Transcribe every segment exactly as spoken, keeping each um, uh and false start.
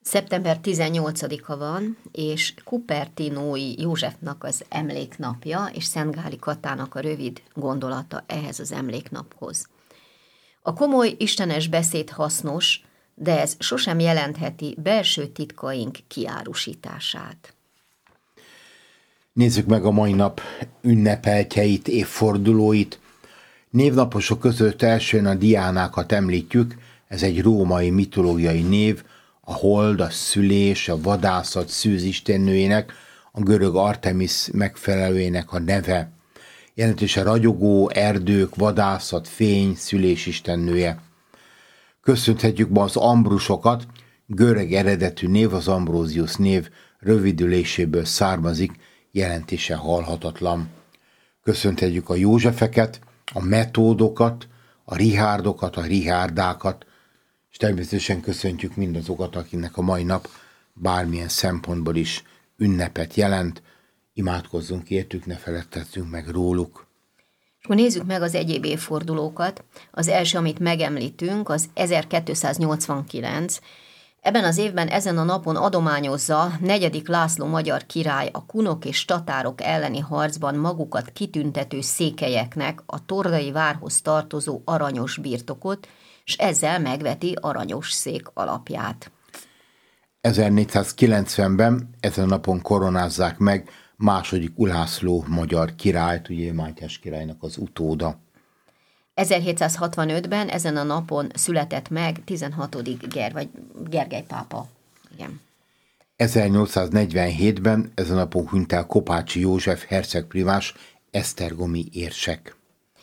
Szeptember tizennyolcadika van, és Cupertinói Józsefnak az emléknapja, és Szent Gáli Katának a rövid gondolata ehhez az emléknaphoz. A komoly istenes beszéd hasznos, de ez sosem jelentheti belső titkaink kiárusítását. Nézzük meg a mai nap ünnepeltjeit, évfordulóit. Névnaposok között elsőn a Diánákat említjük, ez egy római mitológiai név, a hold, a szülés, a vadászat szűzistennőjének, a görög Artemis megfelelőjének a neve. Jelentős a ragyogó, erdők, vadászat, fény, szülés istennője. Köszönhetjük ma az Ambrusokat, görög eredetű név, az Ambrózius név rövidüléséből származik, jelentése halhatatlan. Köszönhetjük a Józsefeket, a Metódokat, a Richárdokat, a Richárdákat, és természetesen köszöntjük mindazokat, akinek a mai nap bármilyen szempontból is ünnepet jelent. Imádkozzunk értük, ne feledkezzünk meg róluk. Akkor nézzük meg az egyéb évfordulókat. Az első, amit megemlítünk, az ezerkétszáznyolcvankilenc. Ebben az évben ezen a napon adományozza negyedik László magyar király a kunok és tatárok elleni harcban magukat kitüntető székelyeknek a tordai várhoz tartozó aranyos birtokot, és ezzel megveti aranyos szék alapját. ezernégyszázkilencvenben ezen a napon koronázzák meg második Ulászló magyar királyt, ugye Mátyás királynak az utóda. ezerhétszázhatvanötben ezen a napon született meg tizenhatodik Ger, vagy Gergely pápa. Igen. ezernyolcszáznegyvenhétben ezen a napon hunyt el Kopácsi József hercegprivás, esztergomi érsek.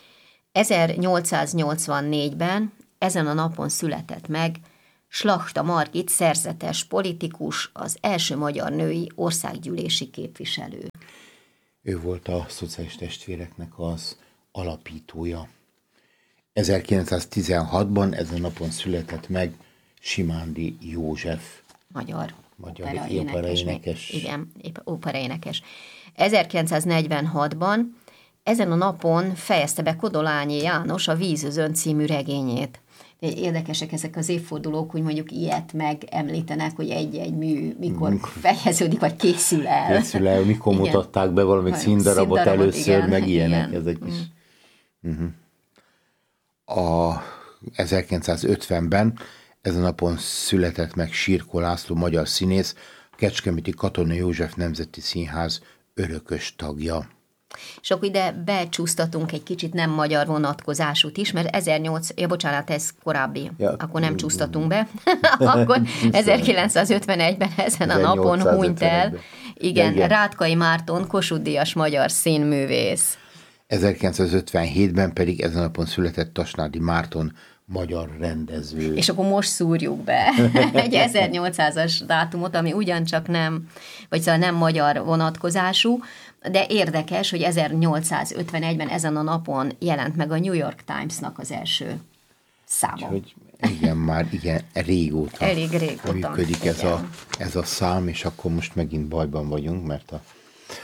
ezernyolcszáznyolcvannégyben ezen a napon született meg Slachta Margit szerzetes politikus, az első magyar női országgyűlési képviselő. Ő volt a szociális testvéreknek az alapítója. ezerkilencszáztizenhatban ezen a napon született meg Simándi József. Magyar, magyar operaénekes. Igen, operaénekes. ezerkilencszáznegyvenhatban ezen a napon fejezte be Kodolányi János a Vízözön című regényét. Érdekesek ezek az évfordulók, hogy mondjuk ilyet megemlítenek, hogy egy-egy mű mikor fejeződik, vagy készül el. Készül el, mikor igen. Mutatták be valamelyik színdarabot először, igen, meg ilyenek. Igen. Ez egy kis... Mm. Uh-huh. A ezerkilencszázötvenben ezen a napon született meg Sirkó László magyar színész, a Kecskeméti Katona József Nemzeti Színház örökös tagja. És akkor ide becsúsztatunk egy kicsit nem magyar vonatkozásút is, mert ezernyolcszáz, ja bocsánat, ez korábbi, ja, akkor nem csúsztatunk be. Akkor ezerkilencszázötvenegyben ezen a napon hunyt el, igen, igen, Rátkai Márton, Kossuth-díjas magyar színművész. ezerkilencszázötvenhétben pedig ezen a napon született Tasnádi Márton, magyar rendező. És akkor most szúrjuk be egy ezernyolcszázas dátumot, ami ugyancsak nem, vagy szóval nem magyar vonatkozású, de érdekes, hogy ezernyolcszázötvenegyben ezen a napon jelent meg a New York Times-nak az első száma. Hogy igen, már igen, régóta, Elég régóta működik ez a, ez a szám, és akkor most megint bajban vagyunk, mert a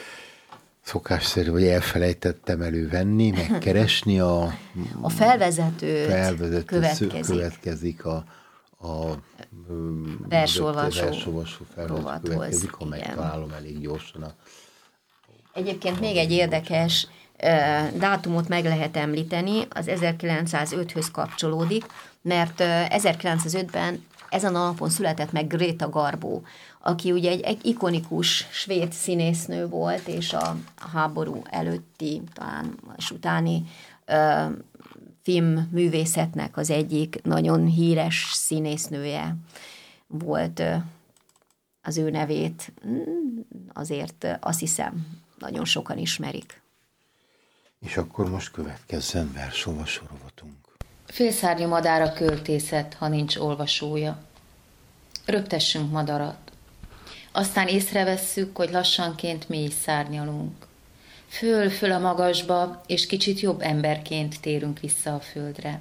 szokásszerű, hogy elfelejtettem elővenni, megkeresni a... A felvezető felvezető következik. következik a, a versolvasó, versolvasó felvezető következik, ha megtalálom elég gyorsan. A, Egyébként a, még egy érdekes uh, dátumot meg lehet említeni, az ezerkilencszázöthöz kapcsolódik, mert uh, ezerkilencszázötben ezen a napon született meg Greta Garbo, aki ugye egy, egy ikonikus svéd színésznő volt, és a, a háború előtti, talán és utáni ö, filmművészetnek az egyik nagyon híres színésznője volt. Ö, az ő nevét azért ö, azt hiszem nagyon sokan ismerik. És akkor most következzen versolvasó rovatunk. Félszárnyú madár a költészet, ha nincs olvasója. Röptessünk madarat. Aztán észrevesszük, hogy lassanként mi is szárnyalunk. Föl-föl a magasba, és kicsit jobb emberként térünk vissza a földre.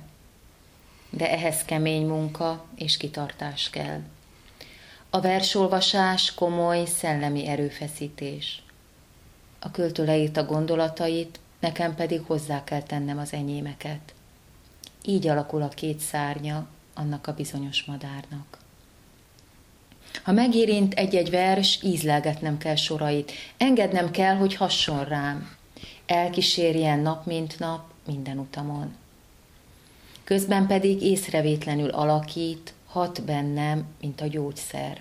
De ehhez kemény munka és kitartás kell. A versolvasás komoly szellemi erőfeszítés. A költő leírta gondolatait, nekem pedig hozzá kell tennem az enyémeket. Így alakul a két szárnya annak a bizonyos madárnak. Ha megérint egy-egy vers, ízlelgetnem kell sorait, engednem kell, hogy hasson rám, elkísérjen nap mint nap minden utamon. Közben pedig észrevétlenül alakít, hat bennem, mint a gyógyszer.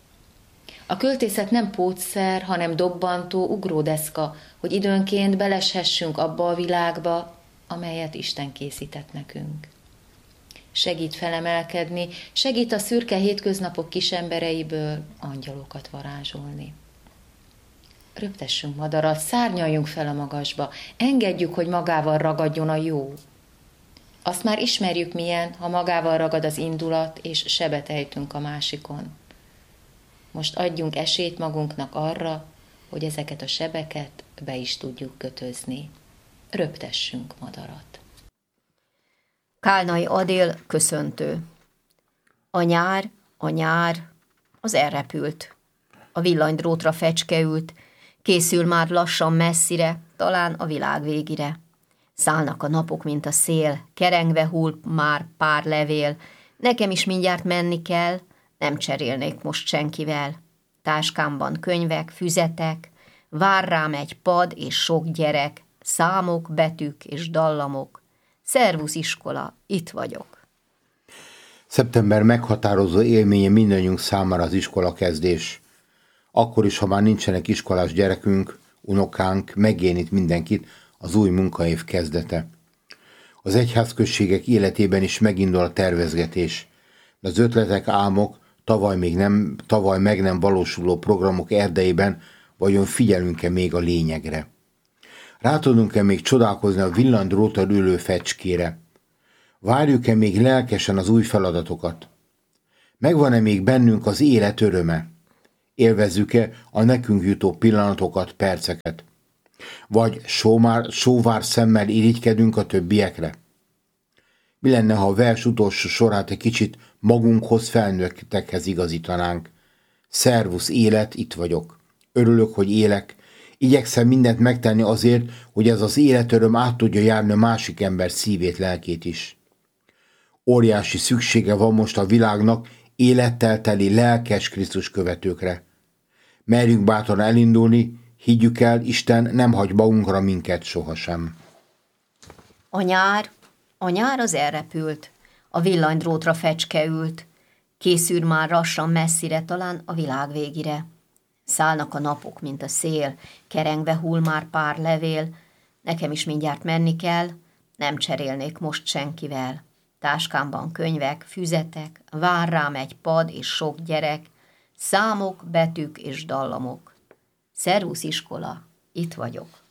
A költészet nem pótszer, hanem dobbantó, ugródeszka, hogy időnként beleshessünk abba a világba, amelyet Isten készített nekünk. Segít felemelkedni, segít a szürke hétköznapok kisembereiből angyalokat varázsolni. Röptessünk madarat, szárnyaljunk fel a magasba, engedjük, hogy magával ragadjon a jó. Azt már ismerjük milyen, ha magával ragad az indulat, és sebet ejtünk a másikon. Most adjunk esélyt magunknak arra, hogy ezeket a sebeket be is tudjuk kötözni. Röptessünk madarat. Kálnai Adél köszöntő. A nyár, a nyár, az elrepült. A villanydrótra fecske ült, készül már lassan messzire, talán a világ végire. Szállnak a napok, mint a szél, kerengve hull már pár levél. Nekem is mindjárt menni kell, nem cserélnék most senkivel. Táskámban könyvek, füzetek, vár rám egy pad és sok gyerek, számok, betűk és dallamok. Szervusz iskola, itt vagyok. Szeptember meghatározó élménye mindannyiunk számára az iskola kezdés. Akkor is, ha már nincsenek iskolás gyerekünk, unokánk, megjelenik mindenkit az új munkaév kezdete. Az egyházközségek életében is megindul a tervezgetés, de az ötletek, álmok tavaly, még nem, tavaly meg nem valósuló programok erdeiben vajon figyelünk-e még a lényegre? Rá tudunk-e még csodálkozni a villanydróton ülő fecskére? Várjuk-e még lelkesen az új feladatokat? Megvan-e még bennünk az élet öröme? Élvezzük-e a nekünk jutó pillanatokat, perceket? Vagy sóvár, sóvár szemmel irigykedünk a többiekre? Mi lenne, ha a vers utolsó sorát egy kicsit magunkhoz, felnőttekhez igazítanánk? Szervusz élet, itt vagyok. Örülök, hogy élek. Igyekszem mindent megtenni azért, hogy ez az életöröm át tudja járni a másik ember szívét, lelkét is. Óriási szüksége van most a világnak élettel teli lelkes Krisztus követőkre. Merjünk bátran elindulni, higgyük el, Isten nem hagy magunkra minket sohasem. A nyár, a nyár az elrepült, a villanydrótra fecske ült, készül már lassan messzire, talán a világ végire. Szállnak a napok, mint a szél, kerengve hull már pár levél, nekem is mindjárt menni kell, nem cserélnék most senkivel. Táskámban könyvek, füzetek, vár rám egy pad és sok gyerek, számok, betűk és dallamok. Szervusz iskola, itt vagyok.